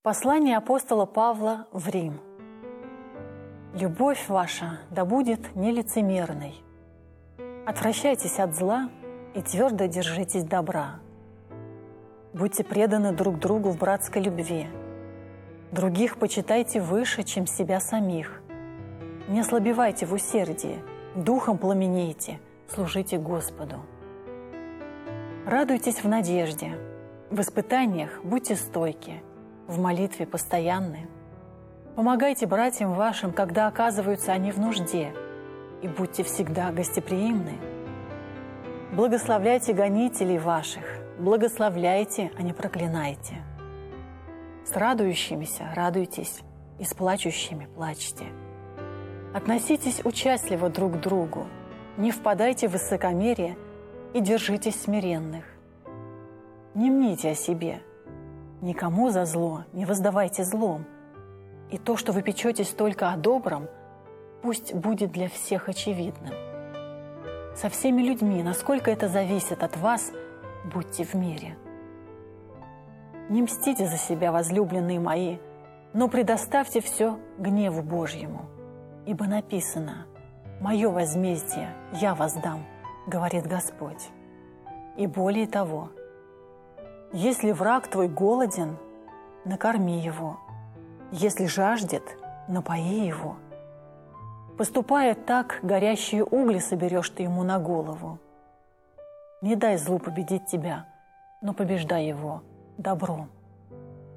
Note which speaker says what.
Speaker 1: Послание апостола Павла в Рим. «Любовь ваша да будет нелицемерной. Отвращайтесь от зла и твердо держитесь добра. Будьте преданы друг другу в братской любви. Других почитайте выше, чем себя самих. Не ослабевайте в усердии, духом пламенейте, служите Господу. Радуйтесь в надежде, в испытаниях будьте стойки, в молитве постоянны. Помогайте братьям вашим, когда оказываются они в нужде, и будьте всегда гостеприимны. Благословляйте гонителей ваших, благословляйте, а не проклинайте. С радующимися радуйтесь, и с плачущими плачьте. Относитесь участливо друг к другу, не впадайте в высокомерие и держитесь смиренных. Не мните о себе, никому за зло не воздавайте злом, и то, что вы печетесь только о добром, пусть будет для всех очевидным. Со всеми людьми, насколько это зависит от вас, будьте в мире. Не мстите за себя, возлюбленные мои, но предоставьте все гневу Божьему, ибо написано: «Мое возмездие я воздам, говорит Господь». И более того: «Если враг твой голоден, накорми его, если жаждет, напои его. Поступая так, горящие угли соберешь ты ему на голову. Не дай злу победить тебя, но побеждай его добром».